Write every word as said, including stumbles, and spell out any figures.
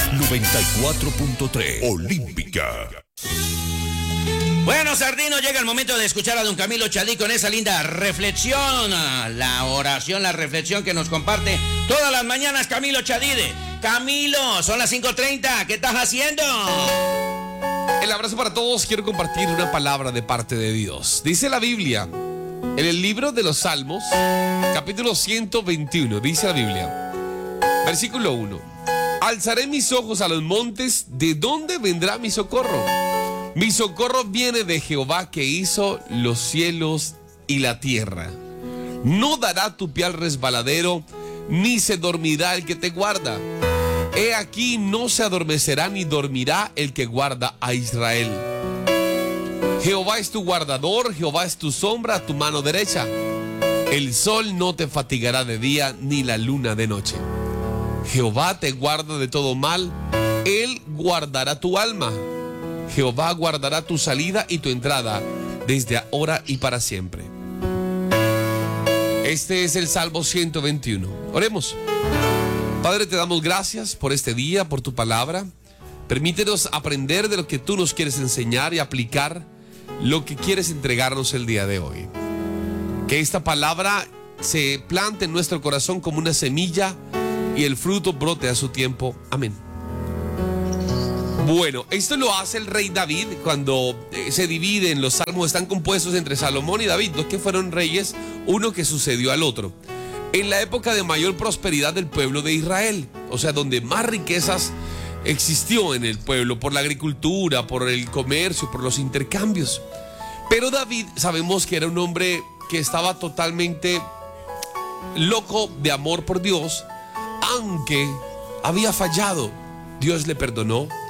noventa y cuatro punto tres Olímpica. Bueno, Sardino, llega el momento de escuchar a don Camilo Chadí con esa linda reflexión, la oración, la reflexión que nos comparte todas las mañanas Camilo Chadide. Camilo, son las cinco treinta, ¿qué estás haciendo? El abrazo para todos, quiero compartir una palabra de parte de Dios. Dice la Biblia, en el libro de los Salmos, capítulo ciento veintiuno, dice la Biblia, versículo uno. Alzaré mis ojos a los montes, ¿de dónde vendrá mi socorro? Mi socorro viene de Jehová que hizo los cielos y la tierra. No dará tu pie al resbaladero, ni se dormirá el que te guarda. He aquí no se adormecerá ni dormirá el que guarda a Israel. Jehová es tu guardador, Jehová es tu sombra a tu mano derecha. El sol no te fatigará de día, ni la luna de noche. Jehová te guarda de todo mal, Él guardará tu alma. Jehová guardará tu salida y tu entrada desde ahora y para siempre. Este es el Salmo ciento veintiuno. Oremos. Padre, te damos gracias por este día, por tu palabra. Permítenos aprender de lo que tú nos quieres enseñar y aplicar lo que quieres entregarnos el día de hoy. Que esta palabra se plante en nuestro corazón como una semilla y el fruto brote a su tiempo. Amén. Bueno, esto lo hace el rey David cuando eh, se dividen los salmos, están compuestos entre Salomón y David, dos que fueron reyes, uno que sucedió al otro. En la época de mayor prosperidad del pueblo de Israel, o sea, donde más riquezas existió en el pueblo, por la agricultura, por el comercio, por los intercambios. Pero David, sabemos que era un hombre que estaba totalmente loco de amor por Dios, aunque había fallado. Dios le perdonó.